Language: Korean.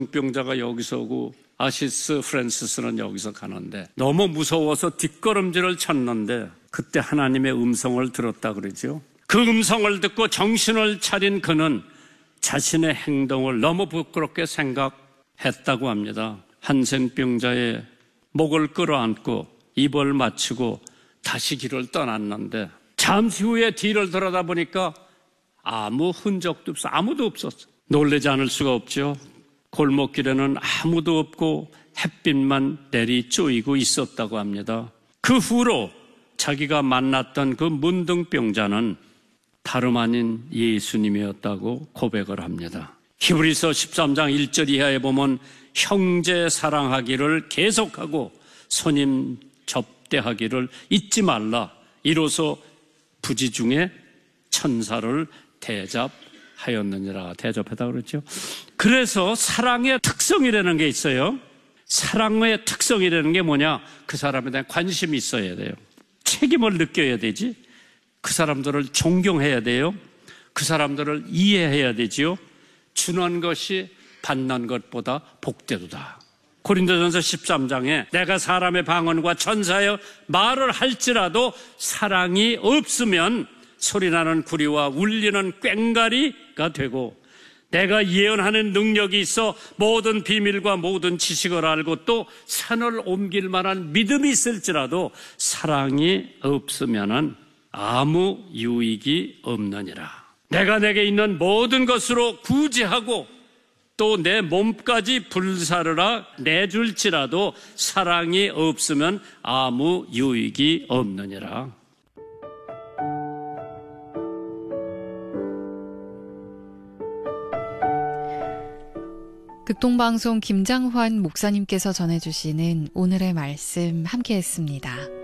병자가 여기서 오고 아시스 프란시스는 여기서 가는데 너무 무서워서 뒷걸음질을 쳤는데 그때 하나님의 음성을 들었다 그러죠. 그 음성을 듣고 정신을 차린 그는 자신의 행동을 너무 부끄럽게 생각했다고 합니다. 한센병자의 목을 끌어안고 입을 맞추고 다시 길을 떠났는데 잠시 후에 뒤를 돌아다보니까 아무 흔적도 없어. 아무도 없었어. 놀라지 않을 수가 없죠. 골목길에는 아무도 없고 햇빛만 내리 쪼이고 있었다고 합니다. 그 후로 자기가 만났던 그 문둥병자는 다름 아닌 예수님이었다고 고백을 합니다. 히브리서 13장 1절 이하에 보면 형제 사랑하기를 계속하고 손님 접대하기를 잊지 말라. 이로써 부지 중에 천사를 대접하였느니라. 대접하다 그랬죠. 그래서 사랑의 특성이라는 게 있어요. 사랑의 특성이라는 게 뭐냐? 그 사람에 대한 관심이 있어야 돼요. 책임을 느껴야 되지. 그 사람들을 존경해야 돼요. 그 사람들을 이해해야 되지요. 주는 것이 받는 것보다 복되도다. 고린도전서 13장에 내가 사람의 방언과 천사의 말을 할지라도 사랑이 없으면 소리나는 구리와 울리는 꽹과리가 되고 내가 예언하는 능력이 있어 모든 비밀과 모든 지식을 알고 또 산을 옮길 만한 믿음이 있을지라도 사랑이 없으면 아무 유익이 없느니라. 내가 내게 있는 모든 것으로 구제하고 또 내 몸까지 불사르라 내줄지라도 사랑이 없으면 아무 유익이 없느니라. 극동방송 김장환 목사님께서 전해주시는 오늘의 말씀 함께했습니다.